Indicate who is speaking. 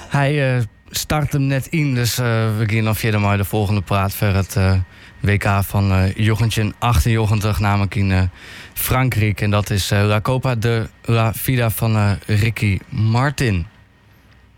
Speaker 1: hij start hem net in. Dus we gaan nog verder maar de volgende praat voor het WK van Jochentje 98, namelijk in Frankrijk. En dat is La Copa de la Vida van Ricky Martin.